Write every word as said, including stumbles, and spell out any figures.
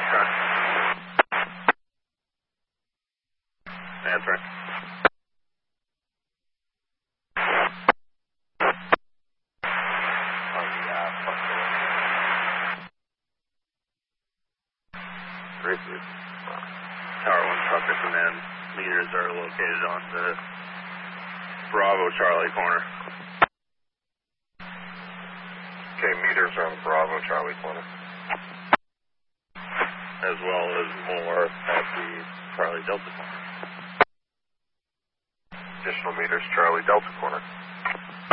Foxtrot. Answering. On the, uh, Races. Tower one Trucker Command. Meters are located on the Bravo Charlie corner. Okay, meters are on the Bravo Charlie corner. As well as more at the Charlie Delta corner. Additional meters, Charlie Delta corner.